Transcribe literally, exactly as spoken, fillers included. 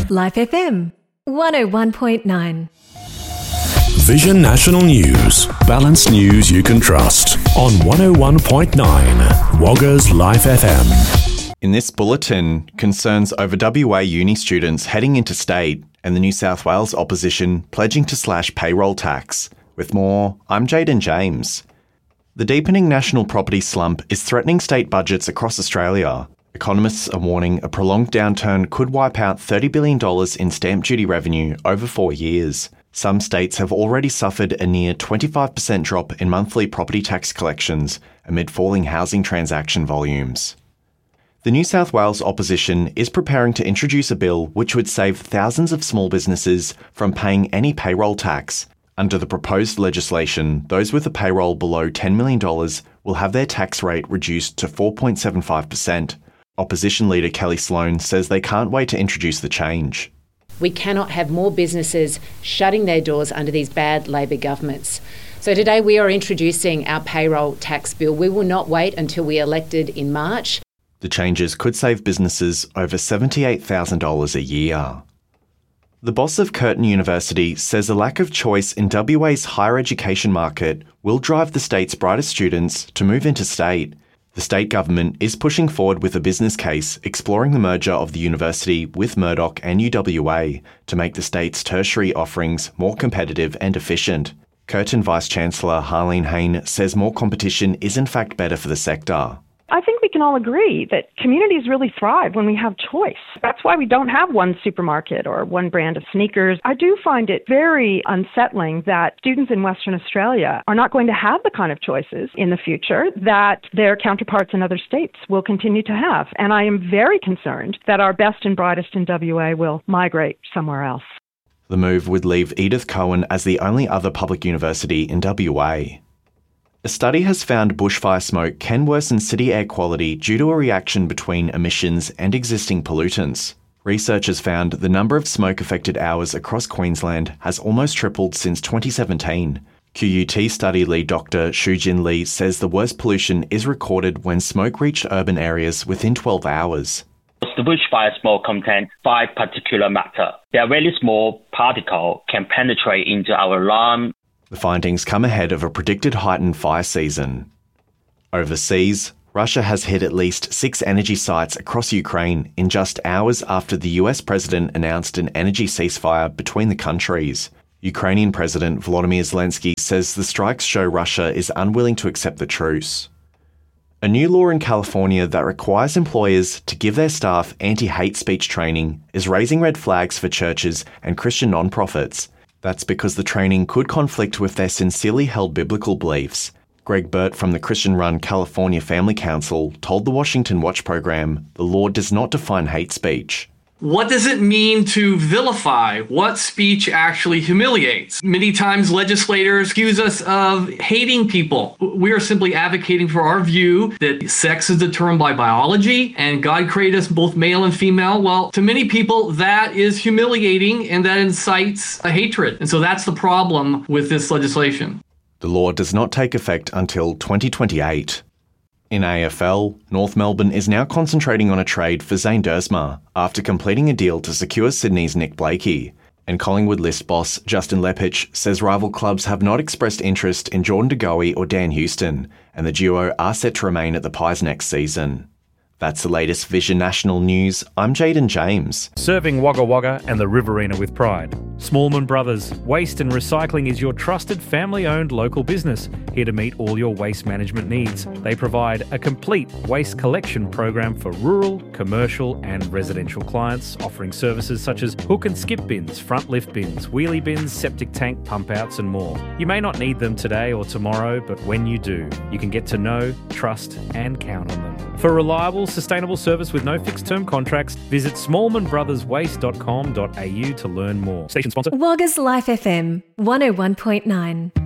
Life F M, one oh one point nine. Vision National News. Balanced news you can trust. On one oh one point nine. Wagga's Life F M. In this bulletin, concerns over W A uni students heading interstate and the New South Wales opposition pledging to slash payroll tax. With more, I'm Jaden James. The deepening national property slump is threatening state budgets across Australia. Economists are warning a prolonged downturn could wipe out thirty billion dollars in stamp duty revenue over four years. Some states have already suffered a near twenty-five percent drop in monthly property tax collections amid falling housing transaction volumes. The New South Wales opposition is preparing to introduce a bill which would save thousands of small businesses from paying any payroll tax. Under the proposed legislation, those with a payroll below ten million dollars will have their tax rate reduced to four point seven five percent. Opposition leader Kelly Sloan says they can't wait to introduce the change. We cannot have more businesses shutting their doors under these bad Labor governments. So today we are introducing our payroll tax bill. We will not wait until we are elected in March. The changes could save businesses over seventy-eight thousand dollars a year. The boss of Curtin University says a lack of choice in W A's higher education market will drive the state's brightest students to move interstate. The state government is pushing forward with a business case exploring the merger of the university with Murdoch and U W A to make the state's tertiary offerings more competitive and efficient. Curtin Vice-Chancellor Harleen Hayne says more competition is in fact better for the sector. I think we can all agree that communities really thrive when we have choice. That's why we don't have one supermarket or one brand of sneakers. I do find it very unsettling that students in Western Australia are not going to have the kind of choices in the future that their counterparts in other states will continue to have. And I am very concerned that our best and brightest in W A will migrate somewhere else. The move would leave Edith Cowan as the only other public university in W A. A study has found bushfire smoke can worsen city air quality due to a reaction between emissions and existing pollutants. Researchers found the number of smoke-affected hours across Queensland has almost tripled since twenty seventeen. Q U T study lead Doctor Shujin Lee says the worst pollution is recorded when smoke reached urban areas within twelve hours. The bushfire smoke contains five particulate matter. Their very small particle can penetrate into our lung. The findings come ahead of a predicted heightened fire season. Overseas, Russia has hit at least six energy sites across Ukraine in just hours after the U S president announced an energy ceasefire between the countries. Ukrainian President Volodymyr Zelensky says the strikes show Russia is unwilling to accept the truce. A new law in California that requires employers to give their staff anti-hate speech training is raising red flags for churches and Christian nonprofits. That's because the training could conflict with their sincerely held biblical beliefs. Greg Burt from the Christian-run California Family Council told the Washington Watch program the law does not define hate speech. What does it mean to vilify? What speech actually humiliates? Many times legislators accuse us of hating people. We are simply advocating for our view that sex is determined by biology and God created us both male and female. Well, to many people, that is humiliating and that incites a hatred. And so that's the problem with this legislation. The law does not take effect until twenty twenty-eight. In A F L, North Melbourne is now concentrating on a trade for Zane Duursma after completing a deal to secure Sydney's Nick Blakey. And Collingwood list boss Justin Lepich says rival clubs have not expressed interest in Jordan De Goey or Dan Houston, and the duo are set to remain at the Pies next season. That's the latest Vision National News. I'm Jaden James. Serving Wagga Wagga and the Riverina with pride. Smallman Brothers. Waste and Recycling is your trusted family-owned local business, here to meet all your waste management needs. They provide a complete waste collection program for rural, commercial and residential clients, offering services such as hook and skip bins, front lift bins, wheelie bins, septic tank pump outs and more. You may not need them today or tomorrow, but when you do, you can get to know, trust and count on them. For reliable, sustainable service with no fixed term contracts, visit smallman brothers waste dot com dot a u to learn more. Station sponsor. Wagga's Life F M, one oh one point nine.